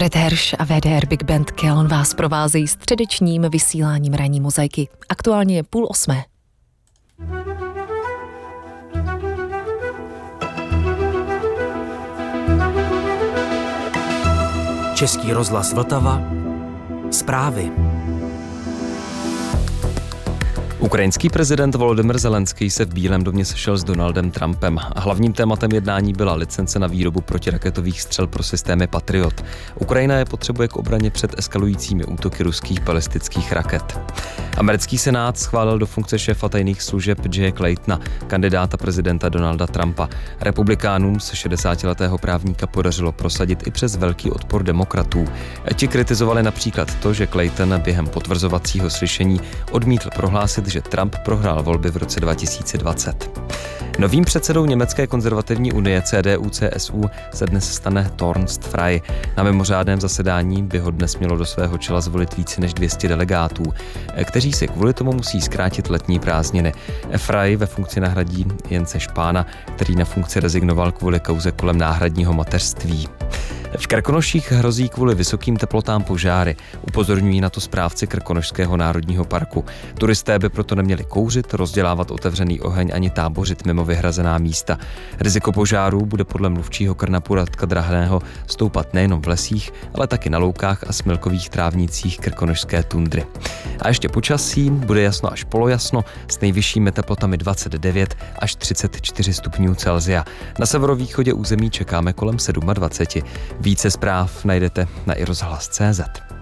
Fred Hersch a VDR Big Band Keon vás provázejí středečním vysíláním ranní mozaiky. Aktuálně je 7:30. Český rozhlas Vltava. Zprávy. Ukrajinský prezident Volodymyr Zelenský se v Bílém domě sešel s Donaldem Trumpem. Hlavním tématem jednání byla licence na výrobu protiraketových střel pro systémy Patriot. Ukrajina je potřebuje k obraně před eskalujícími útoky ruských balistických raket. Americký senát schválil do funkce šéfa tajných služeb Jaya Claytona, kandidáta prezidenta Donalda Trumpa. Republikánům se 60letého právníka podařilo prosadit i přes velký odpor demokratů. Ti kritizovali například to, že Clayton během potvrzovacího slyšení odmítl prohlásit, že Trump prohrál volby v roce 2020. Novým předsedou německé konzervativní unie CDU-CSU se dnes stane Tornst Frey. Na mimořádném zasedání by ho dnes mělo do svého čela zvolit více než 200 delegátů, kteří si kvůli tomu musí zkrátit letní prázdniny. Frey ve funkci nahradí Jense Špána, který na funkci rezignoval kvůli kauze kolem náhradního mateřství. V Krkonoších hrozí kvůli vysokým teplotám požáry. Upozorňují na to správci Krkonošského národního parku. Turisté by proto neměli kouřit, rozdělávat otevřený oheň ani tábořit mimo vyhrazená místa. Riziko požárů bude podle mluvčího Krnapu Radka Drahného stoupat nejenom v lesích, ale taky na loukách a smilkových trávnicích krkonošské tundry. A ještě počasí, bude jasno až polojasno, s nejvyššími teplotami 29 až 34 stupňů Celsia. Na severovýchodě území čekáme kolem 27. Více zpráv najdete na iRozhlas.cz.